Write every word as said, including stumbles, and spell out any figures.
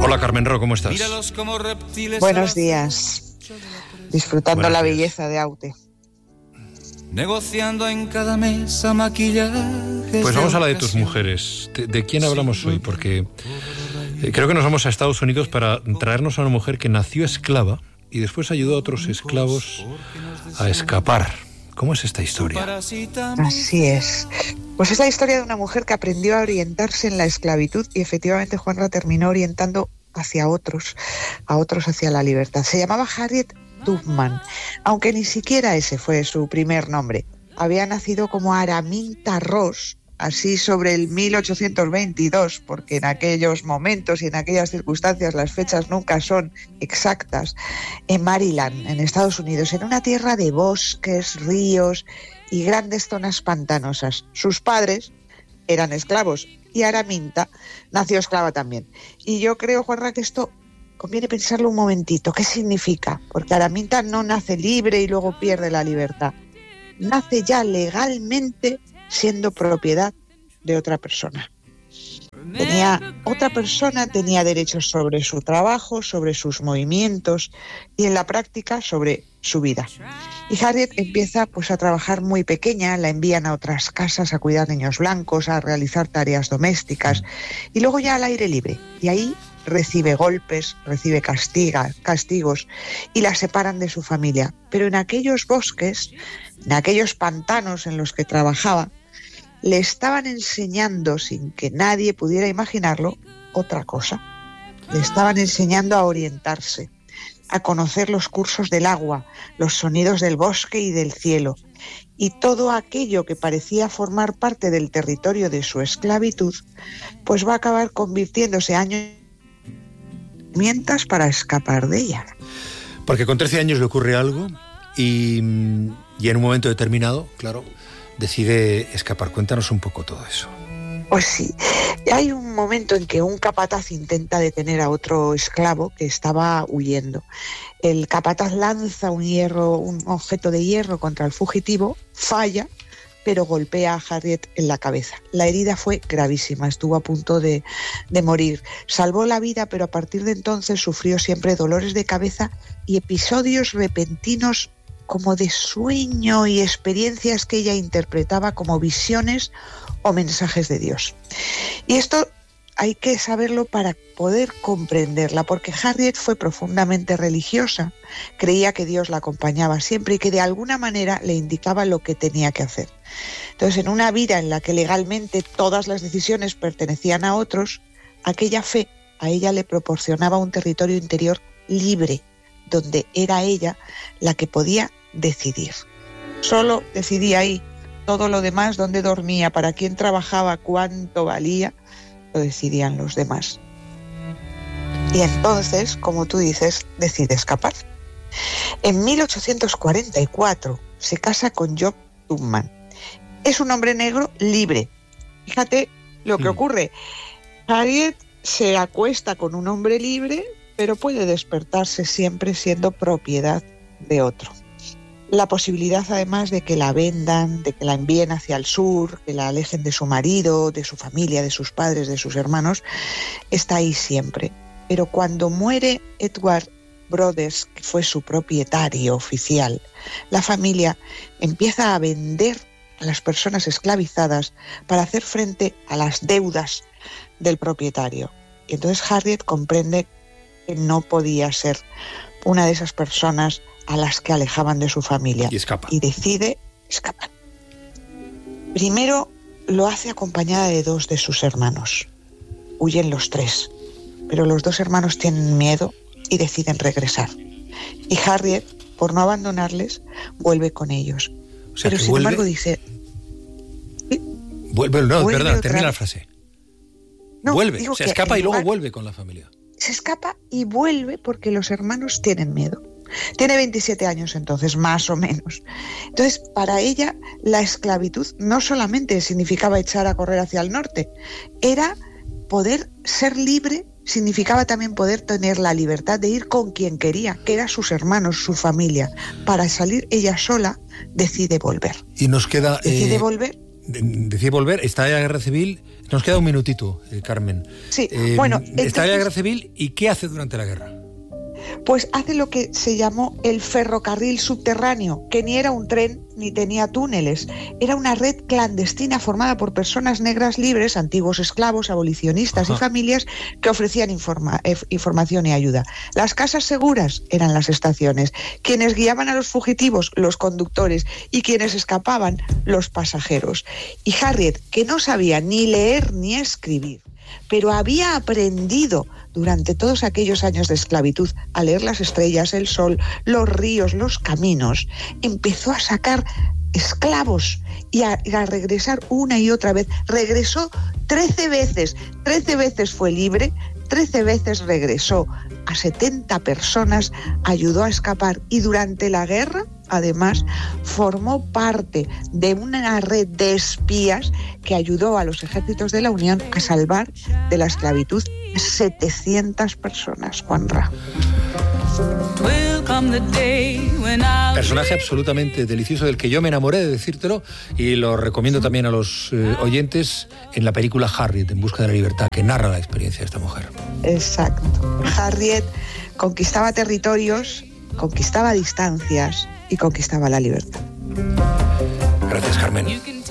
Hola Carmen Ro, ¿cómo estás? Buenos días. Disfrutando Buenos la días. belleza de Aute. Negociando en cada mesa maquillaje. Pues vamos a la de tus mujeres. ¿De, de quién hablamos hoy? Porque eh, creo que nos vamos a Estados Unidos para traernos a una mujer que nació esclava y después ayudó a otros esclavos a escapar. ¿Cómo es esta historia? Así es. Pues es la historia de una mujer que aprendió a orientarse en la esclavitud y efectivamente Juanra terminó orientando hacia otros, a otros hacia la libertad. Se llamaba Harriet Tubman, aunque ni siquiera ese fue su primer nombre. Había nacido como Araminta Ross, así sobre el mil ochocientos veintidós, porque en aquellos momentos y en aquellas circunstancias las fechas nunca son exactas, en Maryland, en Estados Unidos, en una tierra de bosques, ríos y grandes zonas pantanosas. Sus padres eran esclavos y Araminta nació esclava también. Y yo creo, Juanra, que esto conviene pensarlo un momentito. ¿Qué significa? Porque Araminta no nace libre y luego pierde la libertad. Nace ya legalmente siendo propiedad de otra persona. Tenía, otra persona tenía derechos sobre su trabajo, sobre sus movimientos y en la práctica sobre su vida. Y Harriet empieza pues a trabajar muy pequeña, la envían a otras casas a cuidar niños blancos, a realizar tareas domésticas y luego ya al aire libre. Y ahí recibe golpes, recibe castiga, castigos y la separan de su familia. Pero en aquellos bosques, en aquellos pantanos en los que trabajaba, le estaban enseñando, sin que nadie pudiera imaginarlo, otra cosa. Le estaban enseñando a orientarse, a conocer los cursos del agua, los sonidos del bosque y del cielo. Y todo aquello que parecía formar parte del territorio de su esclavitud, pues va a acabar convirtiéndose años mientras para escapar de ella. Porque con trece años le ocurre algo y, y en un momento determinado, claro, decide escapar. Cuéntanos un poco todo eso. Pues sí, hay un momento en que un capataz intenta detener a otro esclavo que estaba huyendo. El capataz lanza un hierro, un objeto de hierro contra el fugitivo, falla, pero golpea a Harriet en la cabeza. La herida fue gravísima, estuvo a punto de, de morir. Salvó la vida, pero a partir de entonces sufrió siempre dolores de cabeza y episodios repentinos como de sueño y experiencias que ella interpretaba como visiones o mensajes de Dios. Y esto hay que saberlo para poder comprenderla, porque Harriet fue profundamente religiosa, creía que Dios la acompañaba siempre y que de alguna manera le indicaba lo que tenía que hacer. Entonces, en una vida en la que legalmente todas las decisiones pertenecían a otros, aquella fe a ella le proporcionaba un territorio interior libre, donde era ella la que podía decidir. Solo decidía ahí. Todo lo demás, dónde dormía, para quién trabajaba, cuánto valía, lo decidían los demás. Y entonces, como tú dices, decide escapar. En mil ochocientos cuarenta y cuatro se casa con Job Tubman. Es un hombre negro libre. Fíjate lo que mm. ocurre. Harriet se acuesta con un hombre libre, pero puede despertarse siempre siendo propiedad de otro. La posibilidad, además, de que la vendan, de que la envíen hacia el sur, que la alejen de su marido, de su familia, de sus padres, de sus hermanos, está ahí siempre. Pero cuando muere Edward Brothers, que fue su propietario oficial, la familia empieza a vender a las personas esclavizadas para hacer frente a las deudas del propietario. Y entonces Harriet comprende que no podía ser una de esas personas a las que alejaban de su familia. Y escapa. Y decide escapar. Primero lo hace acompañada de dos de sus hermanos. Huyen los tres, pero los dos hermanos tienen miedo y deciden regresar. Y Harriet, por no abandonarles, vuelve con ellos. O sea, pero que sin vuelve... embargo dice... ¿sí? Vuelve, no, vuelve verdad, otra termina vez. la frase. No, vuelve, digo se que escapa y luego lugar... vuelve con la familia. Se escapa y vuelve porque los hermanos tienen miedo. Tiene veintisiete años entonces, más o menos. Entonces, para ella, la esclavitud no solamente significaba echar a correr hacia el norte, era poder ser libre, significaba también poder tener la libertad de ir con quien quería, que eran sus hermanos, su familia. Para salir ella sola, decide volver. Y nos queda... Decide eh, volver. decía volver, estalla la guerra civil. Nos queda un minutito, eh, Carmen. Sí, eh, bueno... Estalla entonces... la guerra civil, ¿y qué hace durante la guerra? Pues hace lo que se llamó el ferrocarril subterráneo, que ni era un tren ni tenía túneles. Era una red clandestina formada por personas negras libres, antiguos esclavos, abolicionistas Ajá. y familias que ofrecían informa- eh, información y ayuda. Las casas seguras eran las estaciones. Quienes guiaban a los fugitivos, los conductores, y quienes escapaban, los pasajeros. Y Harriet, que no sabía ni leer ni escribir, pero había aprendido durante todos aquellos años de esclavitud a leer las estrellas, el sol, los ríos, los caminos, empezó a sacar esclavos y a, a regresar una y otra vez. Regresó trece veces, trece veces fue libre, trece veces regresó a setenta personas, ayudó a escapar y durante la guerra, además, formó parte de una red de espías que ayudó a los ejércitos de la Unión a salvar de la esclavitud setecientas personas, Juanra. Personaje absolutamente delicioso del que yo me enamoré, de decírtelo, y lo recomiendo también a los eh, oyentes en la película Harriet, en busca de la libertad, que narra la experiencia de esta mujer. Exacto. Harriet conquistaba territorios, conquistaba distancias y conquistaba la libertad. Gracias, Carmen.